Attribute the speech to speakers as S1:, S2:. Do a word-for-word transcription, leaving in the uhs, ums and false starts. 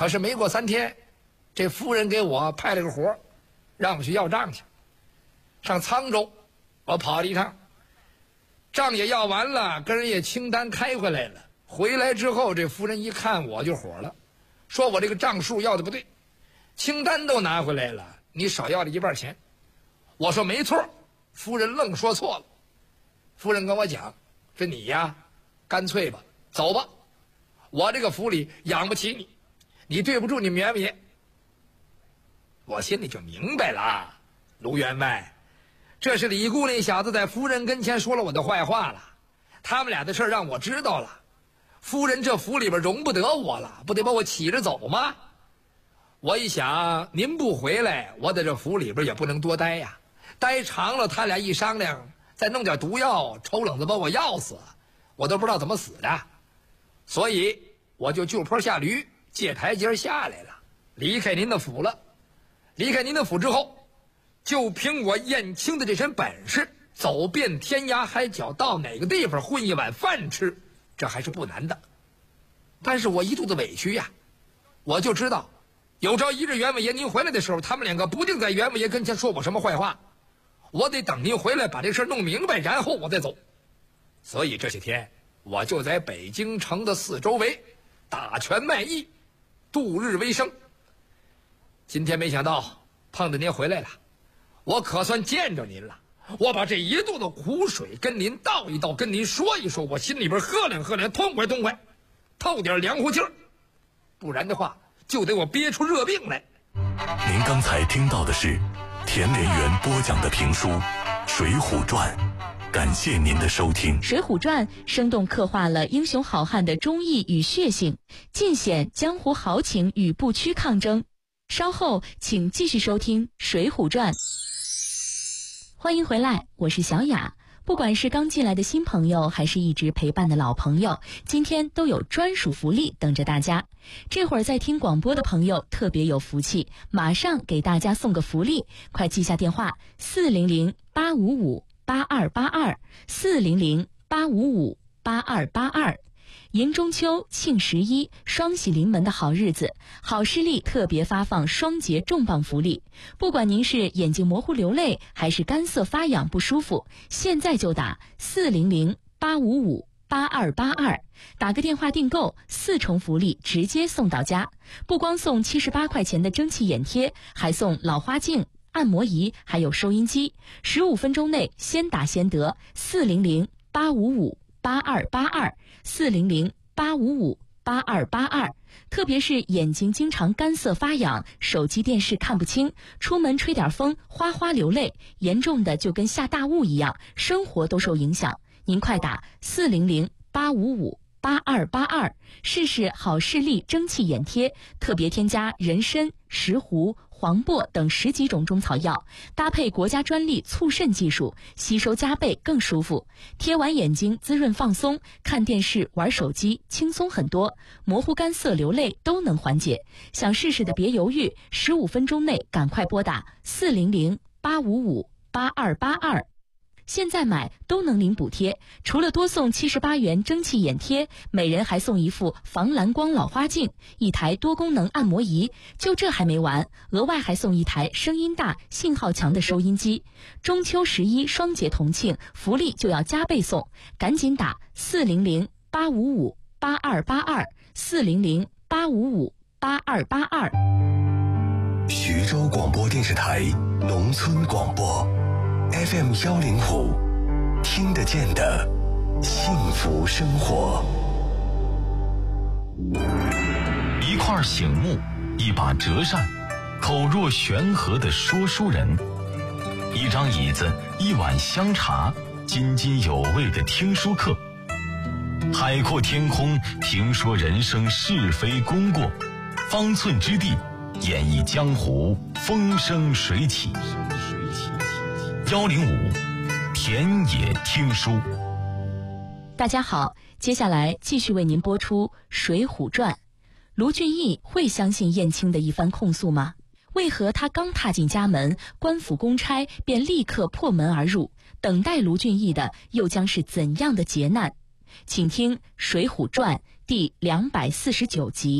S1: 可是没过三天，这夫人给我派了个活，让我去要账去。上沧州，我跑了一趟，账也要完了，跟人家清单开回来了。回来之后，这夫人一看我就火了，说我这个账数要的不对，清单都拿回来了，你少要了一半钱。我说没错，夫人愣说错了。夫人跟我讲，说你呀，干脆吧，走吧，我这个府里养不起你，你对不住你们员爷。我心里就明白了，卢员外，这是李姑那小子在夫人跟前说了我的坏话了，他们俩的事让我知道了，夫人这府里边容不得我了，不得把我起着走吗？我一想，您不回来，我在这府里边也不能多待呀，待长了他俩一商量，再弄点毒药，抽冷子把我药死，我都不知道怎么死的。所以我就就坡下驴，借台阶下来了，离开您的府了。离开您的府之后，就凭我燕青的这身本事，走遍天涯海角，到哪个地方混一碗饭吃，这还是不难的。但是我一肚子委屈呀，我就知道有朝一日袁伟爷您回来的时候，他们两个不定在袁伟爷跟前说我什么坏话，我得等您回来把这事弄明白，然后我再走。所以这些天我就在北京城的四周围打拳卖艺，度日为生。今天没想到碰着您回来了，我可算见着您了，我把这一肚子苦水跟您倒一倒，跟您说一说，我心里边喝凉喝凉，痛快痛快，透点凉乎气儿，不然的话就得我憋出热病来。
S2: 您刚才听到的是田连元播讲的评书《水浒传》，感谢您的收听。
S3: 《水浒传》生动刻画了英雄好汉的忠义与血性，尽显江湖豪情与不屈抗争。稍后请继续收听《水浒传》。欢迎回来，我是小雅。不管是刚进来的新朋友，还是一直陪伴的老朋友，今天都有专属福利等着大家。这会儿在听广播的朋友特别有福气，马上给大家送个福利，快记下电话四零零八五五八二八二四零零八五五八二八二。迎中秋、庆十一、双喜临门的好日子，好视力特别发放双节重磅福利。不管您是眼睛模糊流泪，还是干涩发痒不舒服，现在就打四零零八五五八二八二，打个电话订购，四重福利直接送到家。不光送七十八块钱的蒸汽眼贴，还送老花镜、按摩仪，还有收音机。十五分钟内先打先得，四零零八五五八二八二四零零八五五八二八二。特别是眼睛经常干涩发痒，手机电视看不清，出门吹点风哗哗流泪，严重的就跟下大雾一样，生活都受影响。您快打四零零八五五八二八二，试试好视力蒸汽眼贴，特别添加人参、石斛、黄柏等十几种中草药，搭配国家专利促渗技术，吸收加倍更舒服。贴完眼睛滋润放松，看电视玩手机轻松很多，模糊干涩流泪都能缓解。想试试的别犹豫，十五分钟内赶快拨打四零零八五五八二八二。现在买都能领补贴，除了多送七十八元蒸汽眼贴，每人还送一副防蓝光老花镜，一台多功能按摩仪。就这还没完，额外还送一台声音大、信号强的收音机。中秋十一双节同庆，福利就要加倍送，赶紧打四零零八五五八二八二四零零八五五八二八二。
S2: 徐州广播电视台农村广播 F M 幺零五，听得见的幸福生活。
S4: 一块醒木，一把折扇，口若悬河的说书人，一张椅子，一碗香茶，津津有味的听书课。海阔天空，评说人生是非功过，方寸之地，演绎江湖风生水起。幺零五田野听书。
S3: 大家好，接下来继续为您播出《水浒传》。卢俊义会相信燕青的一番控诉吗？为何他刚踏进家门，官府公差便立刻破门而入？等待卢俊义的又将是怎样的劫难？请听《水浒传》第两百四十九集。